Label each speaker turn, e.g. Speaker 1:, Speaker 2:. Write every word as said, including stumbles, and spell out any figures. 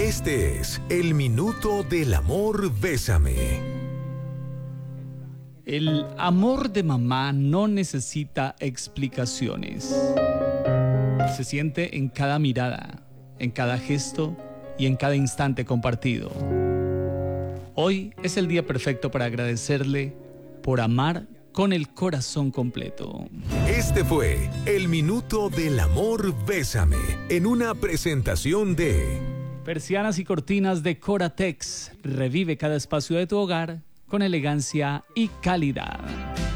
Speaker 1: Este es el Minuto del Amor Bésame.
Speaker 2: El amor de mamá no necesita explicaciones. Se siente en cada mirada, en cada gesto y en cada instante compartido. Hoy es el día perfecto para agradecerle por amar con el corazón completo.
Speaker 1: Este fue el Minuto del Amor Bésame, en una presentación de
Speaker 2: Persianas y cortinas de Coratex. Revive cada espacio de tu hogar con elegancia y calidad.